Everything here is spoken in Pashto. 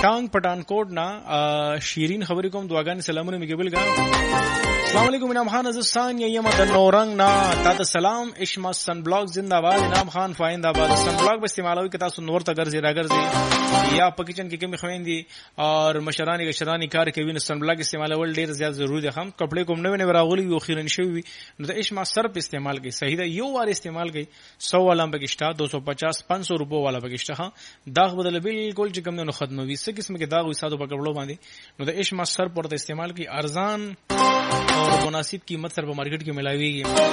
ټانګ پټانکوټ نه شیرین خبرې کوم دعاګانې سلامونه می قبول کړه. السلام علیکم انعام خان ازستان یم د نورنګ نه تا ته سلام. اشما سن بلاک زنده‌باد. انعام خان فایند آباد. سن بلاک به استعمالوي که تاسو نور ته ګرځي راګرځي یا په کچن کې کوم خويندې او مشرانی کشرانی کار کوي نو سن بلاک استعمالول ډیر زیات ضروری دي. هم کپڑے کوم نه ونه راغلي او خیرن شوی نو د اشما سر په استعمال کوي صحیح ده. یو وار استعمال کوي 100 والا بګشتا 250 500 روپو والا بګشتا داغ بدل بالکل چې کوم نه ختموي څه قسم کې داغ وساتو په کپړو باندې نو د اشما سر پورته استعمال کوي ارزان اور مناسب कीमत sir market की मिलाएगी.